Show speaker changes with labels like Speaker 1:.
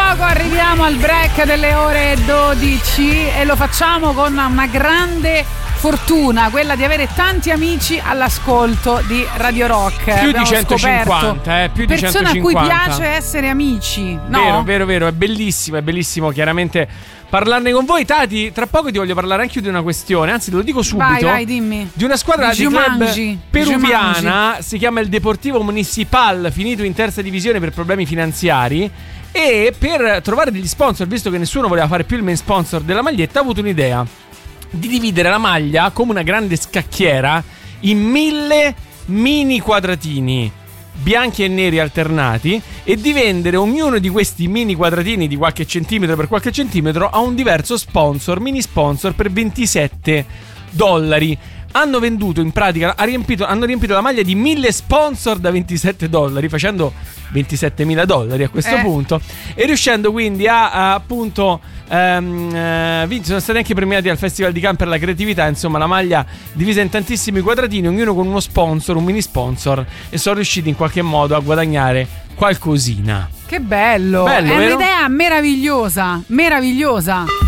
Speaker 1: poco arriviamo al break delle ore 12 e lo facciamo con una grande fortuna, quella di avere tanti amici all'ascolto di Radio Rock.
Speaker 2: Più di 150, più di
Speaker 1: persone
Speaker 2: 150.
Speaker 1: a cui piace essere amici, no?
Speaker 2: Vero, è bellissimo chiaramente parlarne con voi. Tati, tra poco ti voglio parlare anche di una questione, anzi te lo dico subito.
Speaker 1: Vai, dimmi.
Speaker 2: Di una squadra di club peruviana, si chiama il Deportivo Municipal, finito in terza divisione per problemi finanziari, e per trovare degli sponsor, visto che nessuno voleva fare più il main sponsor della maglietta, ha avuto un'idea di dividere la maglia come una grande scacchiera in 1000 mini quadratini bianchi e neri alternati e di vendere ognuno di questi mini quadratini di qualche centimetro per qualche centimetro a un diverso sponsor, mini sponsor, per $27. Hanno venduto, in pratica, hanno riempito la maglia di 1000 sponsor da $27, facendo $27.000 a questo punto, e riuscendo quindi a appunto sono stati anche premiati al Festival di Cannes per la creatività. Insomma, la maglia divisa in tantissimi quadratini, ognuno con uno sponsor, un mini sponsor, e sono riusciti in qualche modo a guadagnare qualcosina.
Speaker 1: Che bello, è
Speaker 2: vero?
Speaker 1: un'idea meravigliosa.